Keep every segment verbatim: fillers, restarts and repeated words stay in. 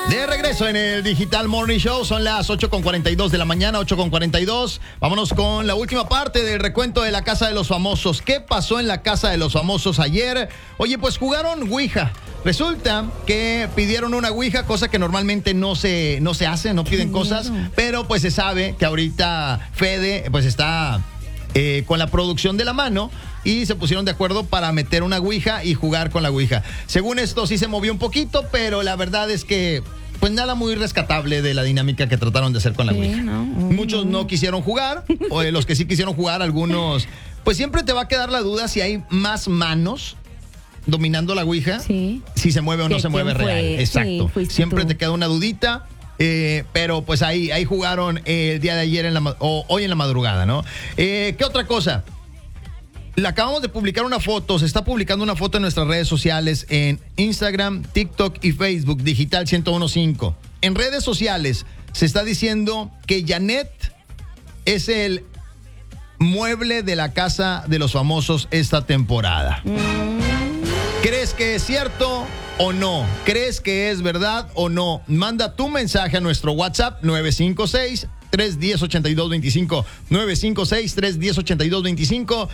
De regreso en el Digital Morning Show, son las ocho con cuarenta y dos de la mañana, ocho con cuarenta y dos. Vámonos con la última parte del recuento de la Casa de los Famosos. ¿Qué pasó en la Casa de los Famosos ayer? Oye, pues jugaron Ouija. Resulta que pidieron una Ouija, cosa que normalmente no se, no se hace, no piden cosas, pero pues se sabe que ahorita Fede pues está eh, con la producción de la mano y se pusieron de acuerdo para meter una Ouija y jugar con la Ouija. Según esto sí se movió un poquito, pero la verdad es que pues nada muy rescatable de la dinámica que trataron de hacer con la Ouija. Sí, ¿no? Uh-huh. Muchos no quisieron jugar, o los que sí quisieron jugar, algunos, pues siempre te va a quedar la duda si hay más manos dominando la Ouija, sí, si se mueve o no se mueve real. Fue? Exacto. Sí, siempre tú. Te queda una dudita. Eh, pero pues ahí, ahí jugaron eh, el día de ayer en la, o hoy en la madrugada, ¿no? Eh, ¿Qué otra cosa? Le acabamos de publicar una foto, se está publicando una foto en nuestras redes sociales, en Instagram, TikTok y Facebook, Digital ciento uno punto cinco. En redes sociales se está diciendo que Janet es el mueble de la Casa de los Famosos esta temporada. Mm. ¿Crees que es cierto o no? ¿Crees que es verdad o no? Manda tu mensaje a nuestro WhatsApp nueve cinco seis, tres uno cero, ocho dos dos cinco. nueve cinco seis, tres uno cero, ocho dos dos cinco.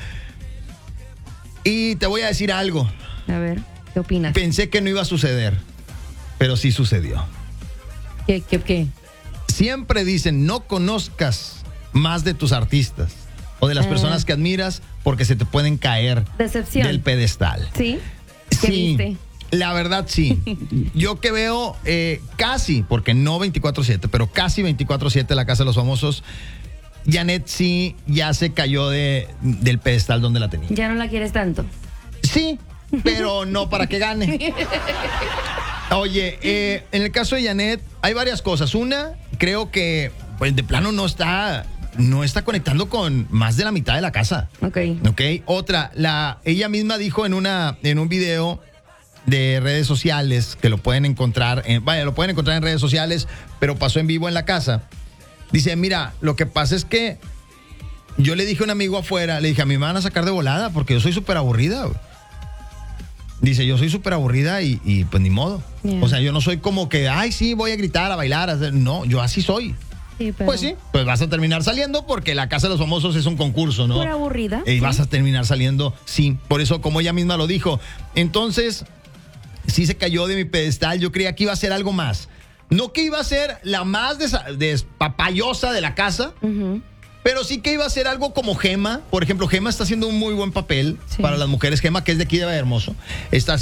Y te voy a decir algo. A ver, ¿qué opinas? Pensé que no iba a suceder, pero sí sucedió. ¿Qué, qué, qué? Siempre dicen, no conozcas más de tus artistas o de las eh. personas que admiras porque se te pueden caer Decepción. del pedestal. ¿Sí? ¿Qué sí, viste? La verdad sí. Yo que veo eh, casi, porque no veinticuatro siete, pero casi veinticuatro siete la Casa de los Famosos, Janet sí ya se cayó de, del pedestal donde la tenía. ¿Ya no la quieres tanto? Sí, pero no para que gane. Oye, eh, en el caso de Janet hay varias cosas. Una, creo que pues de plano no está... no está conectando con más de la mitad de la casa. Ok. Ok. Otra, la, ella misma dijo en una, en un video de redes sociales, que lo pueden encontrar, en, vaya, lo pueden encontrar en redes sociales, pero pasó en vivo en la casa. Dice, mira, lo que pasa es que yo le dije a un amigo afuera, le dije, a mí me van a sacar de volada porque yo soy súper aburrida, güey. Dice, yo soy súper aburrida y, y pues ni modo. Yeah. O sea, yo no soy como que, ay, sí, voy a gritar, a bailar, a hacer... No, yo así soy. Sí, pero... Pues sí, pues vas a terminar saliendo porque la Casa de los Famosos es un concurso, ¿no? Pura aburrida. Y ¿sí? vas a terminar saliendo, sí. Por eso, como ella misma lo dijo. Entonces, sí se cayó de mi pedestal. Yo creía que iba a ser algo más. No que iba a ser la más des- despapayosa de la casa, uh-huh. pero sí que iba a ser algo como Gema. Por ejemplo, Gema está haciendo un muy buen papel sí. para las mujeres. Gema, que es de aquí de Hermoso, está